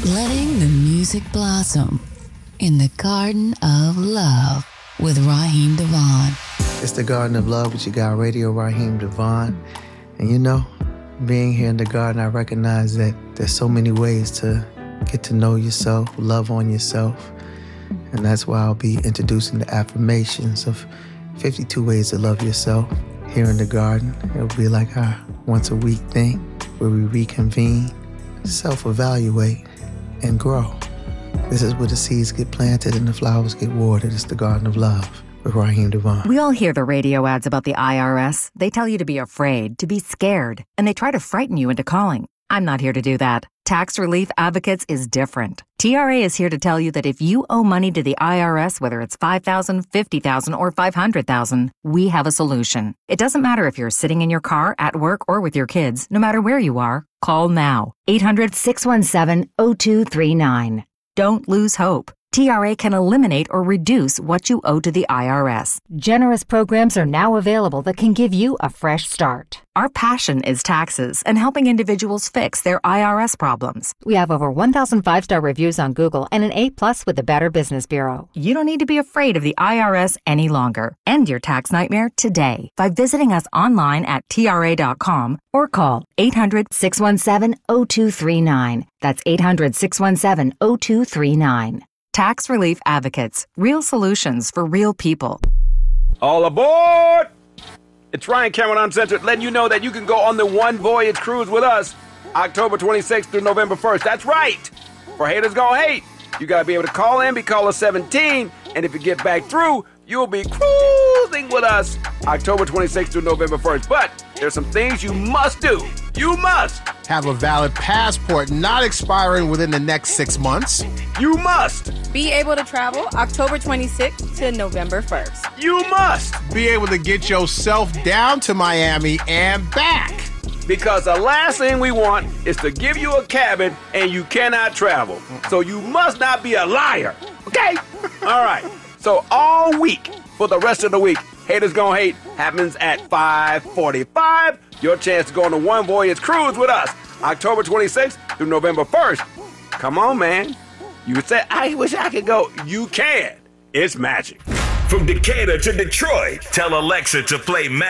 Letting the music blossom in the Garden of Love with Raheem Devon. It's the Garden of Love with your guy, Radio Raheem Devon. And you know, being here in the garden, I recognize that there's so many ways to get to know yourself, love on yourself. And that's why I'll be introducing the affirmations of 52 ways to love yourself here in the garden. It'll be like our once a week thing where we reconvene, self-evaluate, and grow. This is where the seeds get planted and the flowers get watered. It's the Garden of Love with Raheem Devon. We all hear the radio ads about the IRS. They tell you to be afraid, to be scared, and they try to frighten you into calling. I'm not here to do that. Tax Relief Advocates is different. TRA is here to tell you that if you owe money to the IRS, whether it's $5,000, $50,000, or $500,000, we have a solution. It doesn't matter if you're sitting in your car, at work, or with your kids. No matter where you are, call now. 800-617-0239. Don't lose hope. TRA can eliminate or reduce what you owe to the IRS. Generous programs are now available that can give you a fresh start. Our passion is taxes and helping individuals fix their IRS problems. We have over 1,000 5-star reviews on Google and an A+ with the Better Business Bureau. You don't need to be afraid of the IRS any longer. End your tax nightmare today by visiting us online at TRA.com or call 800-617-0239. That's 800-617-0239. Tax Relief Advocates. Real solutions for real people. All aboard! It's Ryan Cameron Uncensored letting you know that you can go on the One Voyage cruise with us October 26th through November 1st. That's right! For haters gonna hate, you gotta be able to call in, be caller 17, and if you get back through, you'll be cruising with us October 26th through November 1st. But there's some things you must do. You must have a valid passport not expiring within the next 6 months. You must be able to travel October 26th to November 1st. You must be able to get yourself down to Miami and back. Because the last thing we want is to give you a cabin and you cannot travel. So you must not be a liar. Okay? All right. So all week, for the rest of the week, Haters Gonna Hate happens at 5:45. Your chance to go on the One Voyage cruise with us October 26th through November 1st. Come on, man. You said, I wish I could go. You can. It's magic. From Decatur to Detroit, tell Alexa to play